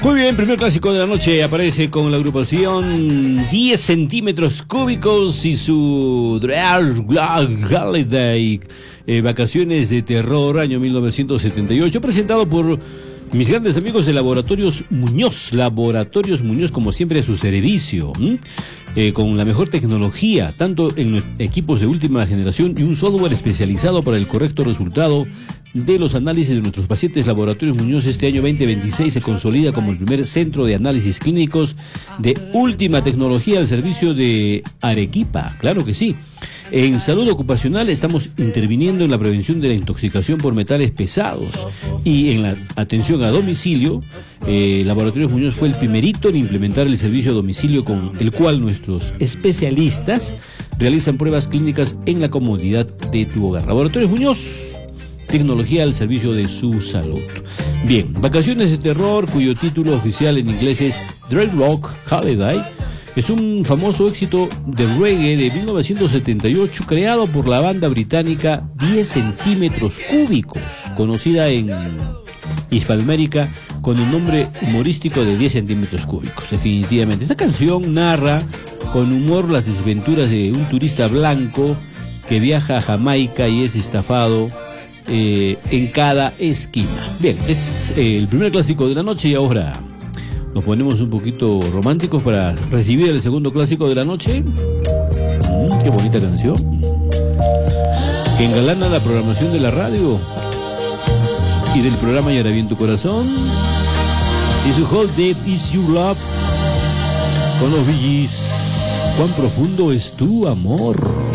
Muy bien, primer clásico de la noche aparece con la agrupación 10 centímetros cúbicos y su Holiday, vacaciones de terror, año 1978, presentado por mis grandes amigos de Laboratorios Muñoz, como siempre a su servicio, con la mejor tecnología, tanto en equipos de última generación y un software especializado para el correcto resultado de los análisis de nuestros pacientes. Laboratorios Muñoz este año 2026 se consolida como el primer centro de análisis clínicos de última tecnología al servicio de Arequipa, claro que sí. En salud ocupacional estamos interviniendo en la prevención de la intoxicación por metales pesados y en la atención a domicilio. Laboratorios Muñoz fue el primerito en implementar el servicio a domicilio, con el cual nuestros especialistas realizan pruebas clínicas en la comodidad de tu hogar. Laboratorios Muñoz, tecnología al servicio de su salud. Bien, Vacaciones de Terror, cuyo título oficial en inglés es Dread Rock Holiday, es un famoso éxito de reggae de 1978 creado por la banda británica 10 centímetros cúbicos, conocida en Hispanoamérica con el nombre humorístico de 10 centímetros cúbicos. Definitivamente, esta canción narra con humor las desventuras de un turista blanco que viaja a Jamaica y es estafado en cada esquina. Bien, es el primer clásico de la noche y ahora nos ponemos un poquito románticos para recibir el segundo clásico de la noche. Qué bonita canción que engalana la programación de la radio y del programa Y ahora bien tu corazón, y su How Deep Is Your Love con los Bee Gees. Cuán profundo es tu amor.